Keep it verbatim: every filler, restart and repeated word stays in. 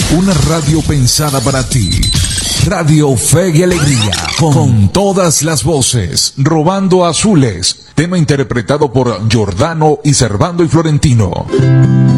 Una radio pensada para ti. Radio Fe y Alegría, con, con todas las voces, Robando Azules, tema interpretado por Giordano y Servando y Florentino.